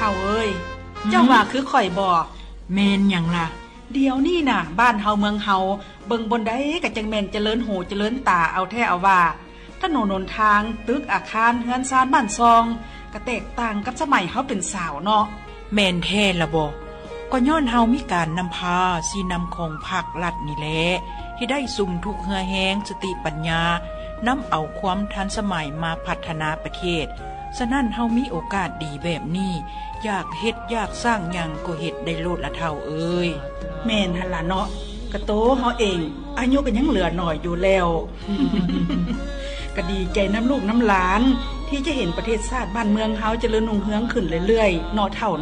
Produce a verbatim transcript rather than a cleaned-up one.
าเอ้ยเจ้าว่าคือข่อยบ่แม่นหยังล่ะเดี๋ยวนี้น่ะบ้านเฮาเมืองเฮาเบิ่งบนใดก็จังแม่นเจริญหูเจริญตาเอาแท้เอาว่าถนนหนทางตึกอาคารเฮือนซานบ้านซองก็แตกต่างกับสมัยเฮาเป็นสาวเนาะแม่นแท้ละบ่ก็ย้อนเฮามีการนำพาสีนำของภาครัฐนี่แหละที่ได้สุ่มทุกเหือแฮงสติปัญญานำเอาความทันสมัยมาพัฒนาประเทศฉะนั้นเฮามีโอกาสดีแบบนี้อยากเฮ็ดอยากสร้างหยังก็เฮ็ดได้โลดละเท่าเอ้ยแม่นหั่นล่ะเนาะกะโตเฮาเองอายุก็ยังเหลือหน่อยอยู่แล้ว ก็ดีใจน้ำลูกน้ำหลานที่จะเห็นประเทศชาติบ้านเมืองเฮาเจริญรุ่งเรืองขึ้นเรื่อยๆเนาะเท่า